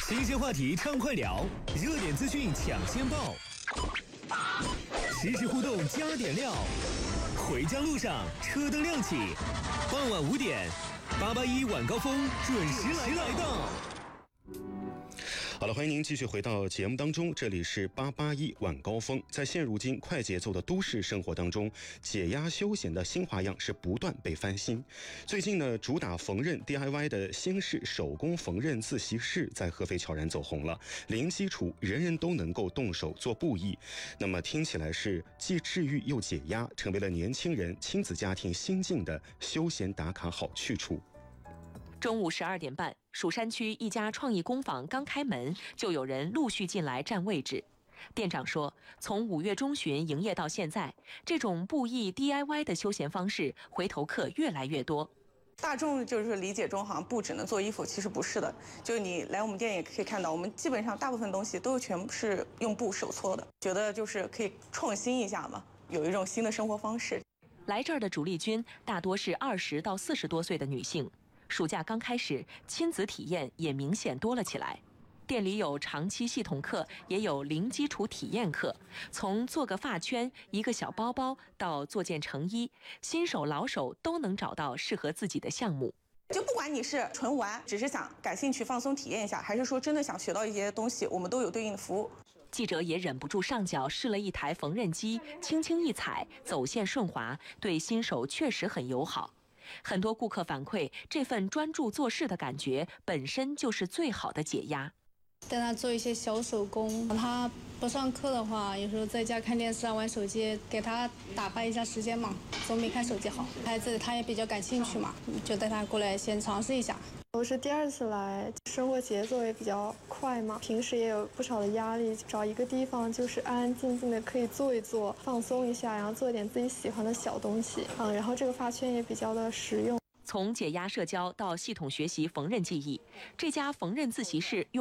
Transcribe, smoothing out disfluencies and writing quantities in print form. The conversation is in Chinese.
新鲜话题畅快聊，热点资讯抢先报，实时互动加点料。回家路上车灯亮起，傍晚5点，881晚高峰准时来到。 好了，欢迎您继续回到节目当中，这里是881晚高峰。在现如今快节奏的都市生活当中，解压休闲的新花样是不断被翻新。最近呢，主打缝纫 DIY 的新式手工缝纫自习室在合肥悄然走红了，零基础，人人都能够动手做布艺。那么听起来是既治愈又解压，成为了年轻人、亲子家庭新进的休闲打卡好去处。 中午12点半，蜀山区一家创意工坊刚开门，就有人陆续进来占位置。店长说，从5月中旬营业到现在，这种布艺 DIY 的休闲方式，回头客越来越多。 大众就是理解中好像布只能做衣服，其实不是的。就是你来我们店也可以看到，我们基本上大部分东西都全部是用布手搓的，觉得就是可以创新一下嘛，有一种新的生活方式。 来这儿的主力军大多是20到40多岁的女性。暑假刚开始，亲子体验也明显多了起来。店里有长期系统课，也有零基础体验课，从做个发圈、一个小包包到做件成衣，新手老手都能找到适合自己的项目。 就不管你是纯玩，只是想感兴趣放松体验一下，还是说真的想学到一些东西，我们都有对应的服务。 记者也忍不住上脚试了一台缝纫机，轻轻一踩，走线顺滑，对新手确实很友好。很多顾客反馈，这份专注做事的感觉本身就是最好的解压。 带他做一些小手工，他不上课的话，有时候在家看电视啊、玩手机，给他打发一下时间嘛，总比看手机好。孩子他也比较感兴趣嘛，就带他过来先尝试一下。 我是第2次来，生活节奏也比较快嘛，平时也有不少的压力，找一个地方就是安安静静的可以坐一坐，放松一下，然后做点自己喜欢的小东西。然后这个发圈也比较的实用。 从解压社交到系统学习缝纫技艺，这家缝纫自习室用